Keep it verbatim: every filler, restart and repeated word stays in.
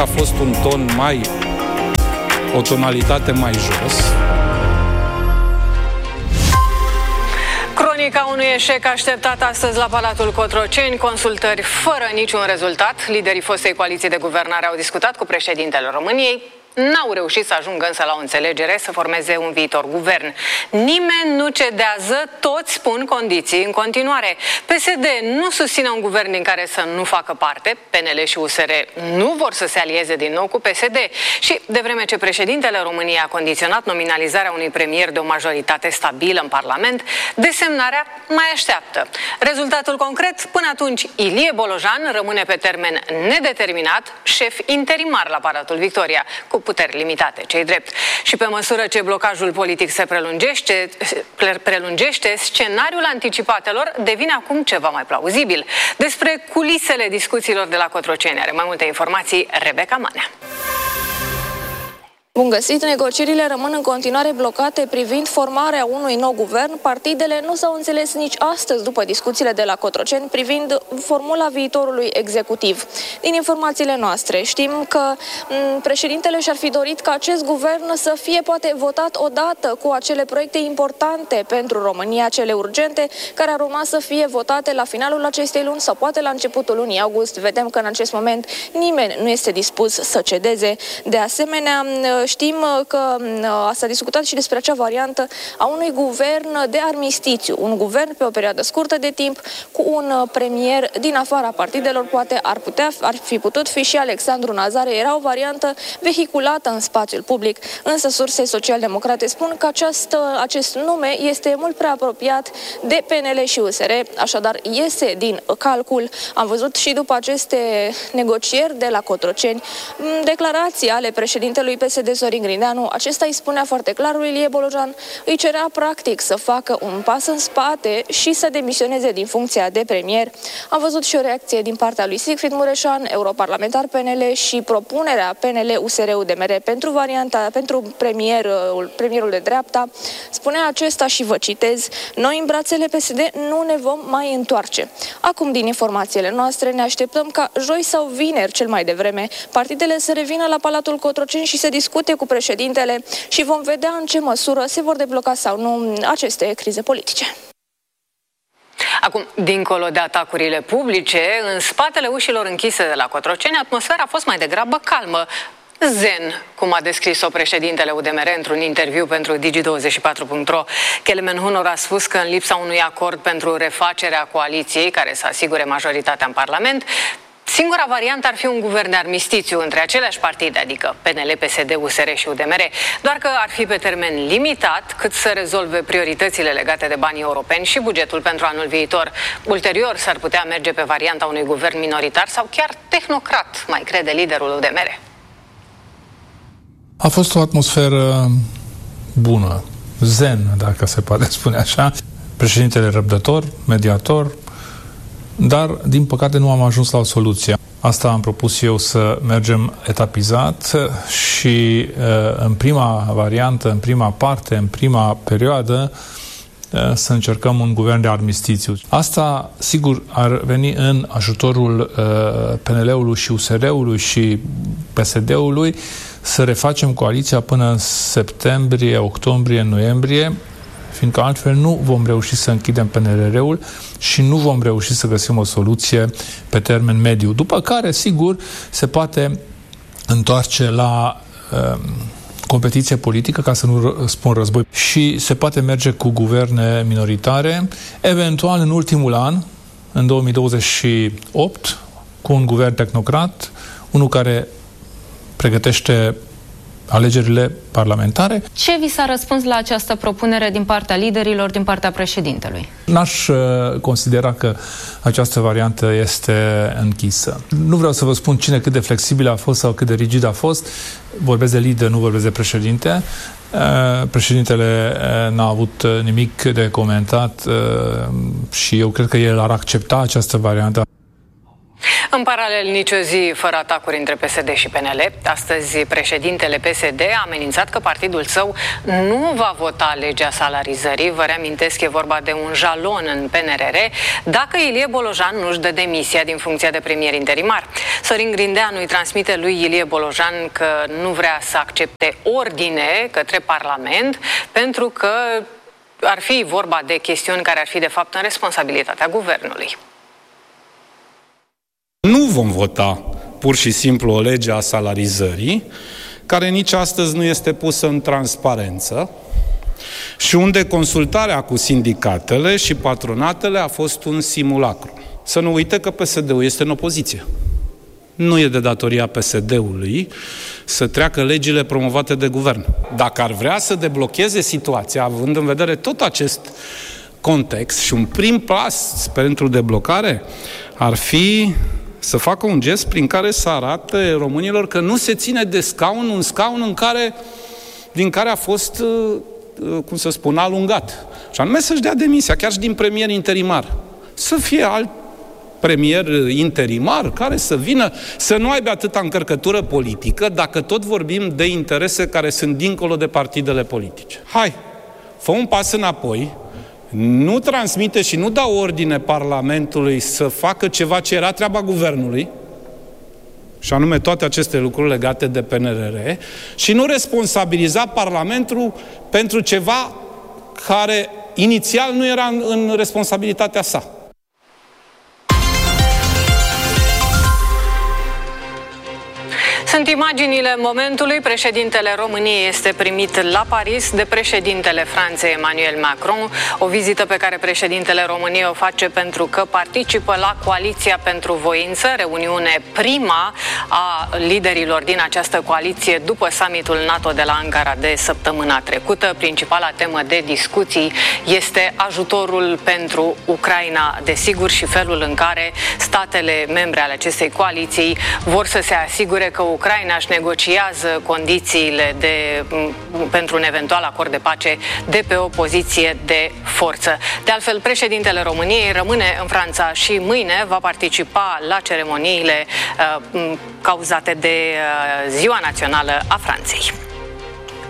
a fost un ton mai, o tonalitate mai jos. Cronica unui eșec așteptat astăzi la Palatul Cotroceni, consultări fără niciun rezultat. Liderii fostei coaliții de guvernare au discutat cu președintele României. N-au reușit să ajungă însă la o înțelegere să formeze un viitor guvern. Nimeni nu cedează, toți pun condiții în continuare. P S D nu susține un guvern din care să nu facă parte, P N L și U S R nu vor să se alieze din nou cu P S D și, de vreme ce președintele României a condiționat nominalizarea unui premier de o majoritate stabilă în Parlament, desemnarea mai așteaptă. Rezultatul concret, până atunci, Ilie Bolojan rămâne pe termen nedeterminat șef interimar la Palatul Victoria, cu puteri limitate, ce-i drept. Și pe măsură ce blocajul politic se prelungește, prelungește, scenariul anticipatelor devine acum ceva mai plauzibil. Despre culisele discuțiilor de la Cotroceni are mai multe informații Rebecca Manea. Bun găsit! Negocierile rămân în continuare blocate privind formarea unui nou guvern. Partidele nu s-au înțeles nici astăzi după discuțiile de la Cotroceni privind formula viitorului executiv. Din informațiile noastre știm că m, președintele și-ar fi dorit ca acest guvern să fie poate votat odată cu acele proiecte importante pentru România, cele urgente, care ar urma să fie votate la finalul acestei luni sau poate la începutul lunii august. Vedem că în acest moment nimeni nu este dispus să cedeze. De asemenea, știm că s-a discutat și despre acea variantă a unui guvern de armistițiu, un guvern pe o perioadă scurtă de timp cu un premier din afara partidelor, poate ar putea ar fi putut fi și Alexandru Nazare, era o variantă vehiculată în spațiul public, însă surse social-democrate spun că această, acest nume este mult prea apropiat de P N L și U S R, așadar iese din calcul. Am văzut și după aceste negocieri de la Cotroceni declarații ale președintelui P S D Sorin Grindeanu. Acesta îi spunea foarte clar lui Ilie Bolojan, îi cerea practic să facă un pas în spate și să demisioneze din funcția de premier. Am văzut și o reacție din partea lui Sigfrid Mureșan, europarlamentar P N L, și propunerea P N L U S R U D M R pentru varianta, pentru premierul, premierul de dreapta. Spunea acesta și vă citez: noi în brațele P S D nu ne vom mai întoarce. Acum, din informațiile noastre, ne așteptăm ca joi sau vineri, cel mai devreme, partidele să revină la Palatul Cotroceni și să discute cu președintele și vom vedea în ce măsură se vor debloca sau nu aceste crize politice. Acum, dincolo de atacurile publice, în spatele ușilor închise de la Cotroceni, atmosfera a fost mai degrabă calmă. Zen, cum a descris-o președintele U D M R într-un interviu pentru Digi douăzeci și patru punct ro. Kelemen Hunor a spus că în lipsa unui acord pentru refacerea coaliției, care să asigure majoritatea în Parlament, singura variantă ar fi un guvern de armistițiu între aceleași partide, adică P N L, P S D, U S R și U D M R, doar că ar fi pe termen limitat, cât să rezolve prioritățile legate de banii europeni și bugetul pentru anul viitor. Ulterior s-ar putea merge pe varianta unui guvern minoritar sau chiar tehnocrat, mai crede liderul U D M R. A fost o atmosferă bună, zen, dacă se poate spune așa. Președintele răbdător, mediator, dar, din păcate, nu am ajuns la o soluție. Asta am propus eu, să mergem etapizat și în prima variantă, în prima parte, în prima perioadă, să încercăm un guvern de armistițiu. Asta, sigur, ar veni în ajutorul P N L-ului și U S R-ului și P S D-ului să refacem coaliția până în septembrie, octombrie, noiembrie, fiindcă altfel nu vom reuși să închidem P N R R-ul și nu vom reuși să găsim o soluție pe termen mediu. După care, sigur, se poate întoarce la uh, competiție politică, ca să nu spun război, și se poate merge cu guverne minoritare, eventual în ultimul an, în două mii douăzeci și opt, cu un guvern tehnocrat, unul care pregătește alegerile parlamentare. Ce vi s-a răspuns la această propunere din partea liderilor, din partea președintelui? N-aș considera că această variantă este închisă. Nu vreau să vă spun cine cât de flexibil a fost sau cât de rigid a fost. Vorbesc de lider, nu vorbesc de președinte. Președintele n-a avut nimic de comentat și eu cred că el ar accepta această variantă. În paralel, nici o zi fără atacuri între P S D și P N L. Astăzi, președintele P S D a amenințat că partidul său nu va vota legea salarizării. Vă reamintesc, e vorba de un jalon în P N R R dacă Ilie Bolojan nu-și dă demisia din funcția de premier interimar. Sorin Grindeanu îi transmite lui Ilie Bolojan că nu vrea să accepte ordine către Parlament pentru că ar fi vorba de chestiuni care ar fi de fapt în responsabilitatea guvernului. Nu vom vota pur și simplu o lege a salarizării, care nici astăzi nu este pusă în transparență și unde consultarea cu sindicatele și patronatele a fost un simulacru. Să nu uite că P S D-ul este în opoziție. Nu e de datoria P S D-ului să treacă legile promovate de guvern. Dacă ar vrea să deblocheze situația, având în vedere tot acest context și un prim pas pentru deblocare, ar fi să facă un gest prin care să arate românilor că nu se ține de scaun, un scaun în care, din care a fost, cum să spun, alungat. Și anume să-și dea demisia, chiar și din premier interimar. Să fie alt premier interimar care să vină, să nu aibă atâta încărcătură politică, dacă tot vorbim de interese care sunt dincolo de partidele politice. Hai, fă un pas înapoi, nu transmite și nu dă ordine Parlamentului să facă ceva ce era treaba guvernului, și anume toate aceste lucruri legate de P N R R, și nu responsabiliza Parlamentul pentru ceva care inițial nu era în, în responsabilitatea sa. Sunt imaginile momentului. Președintele României este primit la Paris de președintele Franței, Emmanuel Macron, o vizită pe care președintele României o face pentru că participă la Coaliția pentru Voință, reuniune prima a liderilor din această coaliție după summitul NATO de la Ankara de săptămâna trecută. Principala temă de discuții este ajutorul pentru Ucraina, desigur, și felul în care statele membre ale acestei coaliții vor să se asigure că Ucraina își negociază condițiile de, pentru un eventual acord de pace de pe o poziție de forță. De altfel, președintele României rămâne în Franța și mâine va participa la ceremoniile uh, cauzate de uh, Ziua Națională a Franței.